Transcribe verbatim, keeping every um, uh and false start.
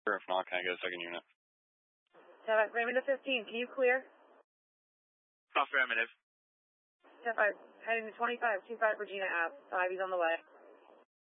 If not, can I get a second unit? ten five, Raymond to fifteen, can you clear? Affirmative. ten five, heading to twenty-five, two five Regina Ave. five, he's on the way.